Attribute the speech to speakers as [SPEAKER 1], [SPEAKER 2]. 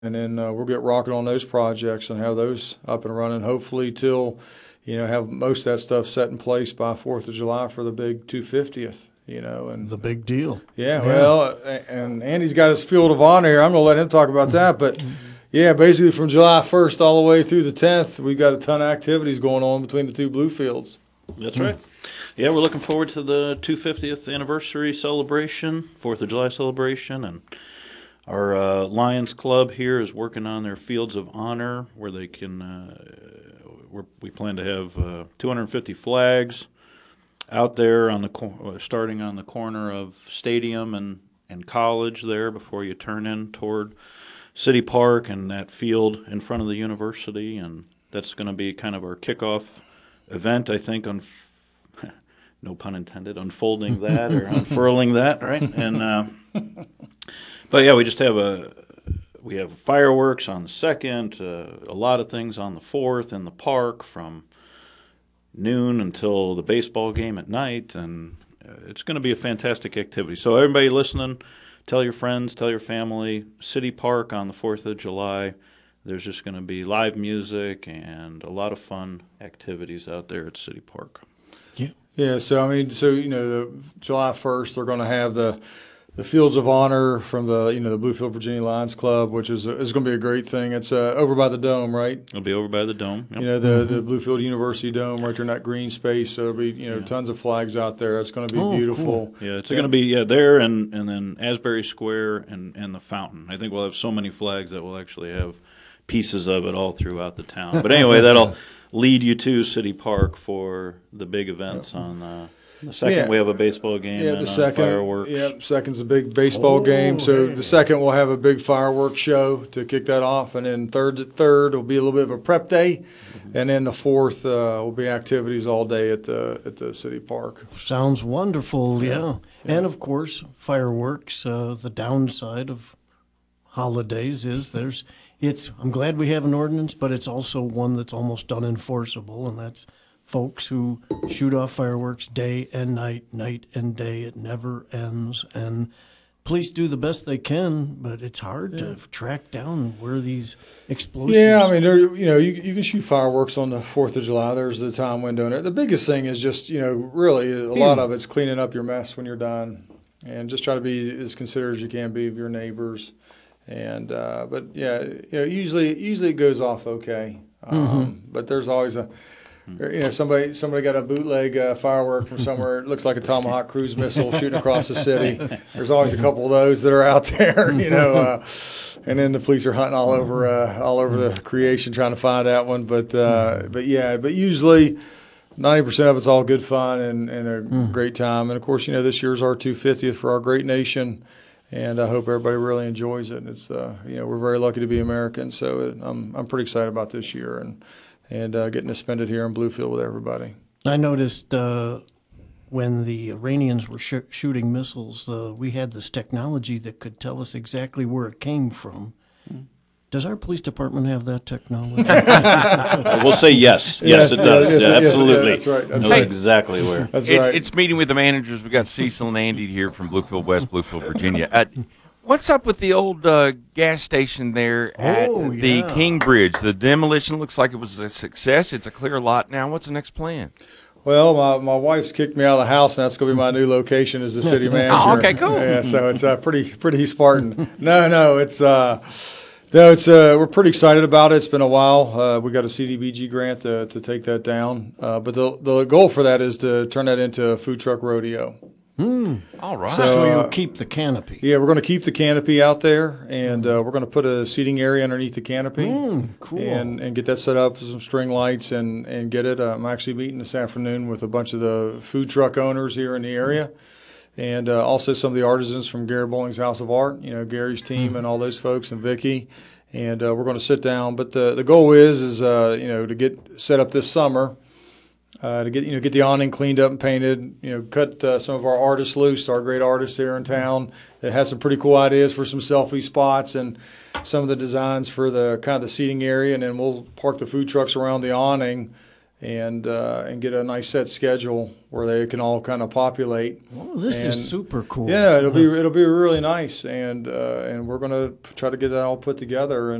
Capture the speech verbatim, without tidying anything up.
[SPEAKER 1] and then uh, we'll get rocking on those projects and have those up and running. Hopefully, till you know have most of that stuff set in place by Fourth of July for the big two fiftieth. You know, and
[SPEAKER 2] the big deal.
[SPEAKER 1] Yeah, yeah. Well, and Andy's got his field of honor here. I'm going to let him talk about that, but. Yeah, basically from July first all the way through the tenth, we've got a ton of activities going on between the two blue fields.
[SPEAKER 3] That's right. Yeah, we're looking forward to the two hundred fiftieth anniversary celebration, fourth of July celebration, and our uh, Lions Club here is working on their Fields of Honor where they can, uh, we're, we plan to have uh, two hundred fifty flags out there on the cor- starting on the corner of Stadium and, and College there before you turn in toward City Park and that field in front of the university, and that's going to be kind of our kickoff event, I think, on no pun intended, unfolding that or unfurling that, right? And uh, but yeah, we just have a we have fireworks on the second, uh, a lot of things on the fourth in the park from noon until the baseball game at night, and uh, it's going to be a fantastic activity. So everybody listening, tell your friends, tell your family. City Park on the fourth of July. There's just going to be live music and a lot of fun activities out there at City Park.
[SPEAKER 1] Yeah. Yeah. So I mean, so you know, the July first, they're going to have the the Fields of Honor from the you know the Bluefield Virginia Lions Club, which is is going to be a great thing. It's uh, over by the Dome, right?
[SPEAKER 3] It'll be over by the Dome. Yep.
[SPEAKER 1] You know the mm-hmm. the Bluefield University Dome right there in that green space. So there'll be you know yeah. tons of flags out there. It's going to be
[SPEAKER 2] oh,
[SPEAKER 1] beautiful.
[SPEAKER 2] Cool.
[SPEAKER 3] Yeah, it's yeah. going to be yeah there and and then Asbury Square and and the fountain. I think we'll have so many flags that we'll actually have pieces of it all throughout the town. But anyway, that'll lead you to City Park for the big events on. Uh, The second,
[SPEAKER 1] yeah.
[SPEAKER 3] we have a baseball game
[SPEAKER 1] yeah,
[SPEAKER 3] and
[SPEAKER 1] the
[SPEAKER 3] uh,
[SPEAKER 1] second,
[SPEAKER 3] fireworks.
[SPEAKER 1] Yeah, second's a big baseball
[SPEAKER 2] oh,
[SPEAKER 1] game. So
[SPEAKER 2] yeah.
[SPEAKER 1] the second, we'll have a big fireworks show to kick that off. And then third, third will be a little bit of a prep day. Mm-hmm. And then the fourth uh, will be activities all day at the at the city park.
[SPEAKER 2] Sounds wonderful, yeah.
[SPEAKER 1] yeah. yeah.
[SPEAKER 2] And, of course, fireworks. Uh, the downside of holidays is there's it's. I'm glad we have an ordinance, but it's also one that's almost unenforceable, and that's folks who shoot off fireworks day and night, night and day. It never ends. And police do the best they can, but it's hard yeah. to track down where these explosives.
[SPEAKER 1] Yeah, I mean, there, you know, you you can shoot fireworks on the Fourth of July. There's the time window in it. The biggest thing is just, you know, really a lot of it's cleaning up your mess when you're done, and just try to be as considerate as you can be of your neighbors. And uh, but yeah, you know, usually usually it goes off okay, um, mm-hmm. but there's always a You know, somebody somebody got a bootleg uh, firework from somewhere. It looks like a Tomahawk cruise missile shooting across the city. There's always a couple of those that are out there, you know. Uh, and then the police are hunting all over uh, all over the creation trying to find that one. But uh, but yeah, but usually ninety percent of it's all good fun and, and a mm. great time. And of course, you know, this year's our two hundred fiftieth for our great nation. And I hope everybody really enjoys it. It's uh, you know, we're very lucky to be Americans, so it, I'm I'm pretty excited about this year and. and uh, getting to spend it here in Bluefield with everybody.
[SPEAKER 2] I noticed uh, when the Iranians were sh- shooting missiles, uh, we had this technology that could tell us exactly where it came from. Mm. Does our police department have that technology?
[SPEAKER 3] We'll say yes. Yes, yes it does. Yes, yeah, yes, absolutely.
[SPEAKER 1] Yeah, that's right. That's
[SPEAKER 3] knows
[SPEAKER 1] right.
[SPEAKER 3] exactly where.
[SPEAKER 1] That's
[SPEAKER 4] it,
[SPEAKER 1] right.
[SPEAKER 4] It's meeting with the managers. We've got Cecil and Andy here from Bluefield West, Bluefield, Virginia. Uh, What's up with the old uh, gas station there at
[SPEAKER 2] oh,
[SPEAKER 4] the
[SPEAKER 2] yeah.
[SPEAKER 4] King Bridge? The demolition looks like it was a success. It's a clear lot now. What's the next plan?
[SPEAKER 1] Well, my, my wife's kicked me out of the house, and that's going to be my new location as the city manager.
[SPEAKER 4] Oh, okay, cool.
[SPEAKER 1] Yeah, so it's uh, pretty pretty Spartan. no, no, it's uh, no, it's uh, we're pretty excited about it. It's been a while. Uh, we got a C D B G grant to to take that down, uh, but the the goal for that is to turn that into a food truck rodeo.
[SPEAKER 2] Hmm.
[SPEAKER 4] All right.
[SPEAKER 2] So,
[SPEAKER 1] So,
[SPEAKER 2] you'll
[SPEAKER 1] uh,
[SPEAKER 2] keep the canopy.
[SPEAKER 1] Yeah, we're going to keep the canopy out there, and uh, we're going to put a seating area underneath the canopy,
[SPEAKER 2] Mm, cool.
[SPEAKER 1] and and get that set up with some string lights and and get it. Uh, I'm actually meeting this afternoon with a bunch of the food truck owners here in the area, and uh, also some of the artisans from Gary Bowling's House of Art. You know, Gary's team and all those folks, and Vicky, and uh, we're going to sit down. But the the goal is is uh, you know to get set up this summer. Uh, to get you know get the awning cleaned up and painted, you know, cut uh, some of our artists loose, our great artists here in town that has some pretty cool ideas for some selfie spots and some of the designs for the kind of the seating area, and then we'll park the food trucks around the awning and uh, and get a nice set schedule where they can all kind of populate.
[SPEAKER 2] Oh, this
[SPEAKER 1] And-
[SPEAKER 2] is super cool.
[SPEAKER 1] Yeah, it'll be it'll be really nice, and uh, and we're gonna try to get that all put together. And